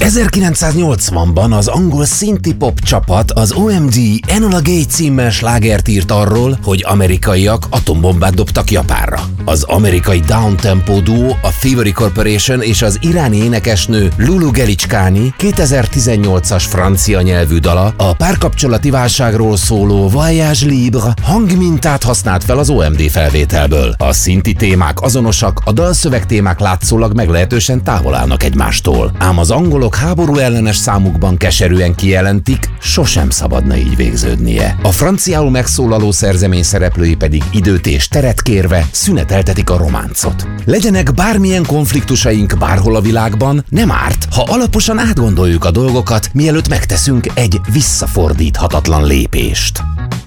1980-ban az angol synthie pop csapat, az OMD Enola Gay címmel slágert írt arról, hogy amerikaiak atombombát dobtak Japánra. Az amerikai downtempo duó, a Thievery Corporation és az iráni énekesnő Lulu Gelicskani 2018-as francia nyelvű dala a párkapcsolati válságról szóló Voyage Libre hangmintát használt fel az OMD felvételből. A synthie témák azonosak, a dalszöveg témák látszólag meglehetősen távol állnak egymástól. Ám az angolok háború ellenes számukban keserűen kijelentik, sosem szabadna így végződnie. A franciául megszólaló szerzemény szereplői pedig időt és teret kérve szüneteltetik a románcot. Legyenek bármilyen konfliktusaink bárhol a világban, nem árt, ha alaposan átgondoljuk a dolgokat, mielőtt megteszünk egy visszafordíthatatlan lépést.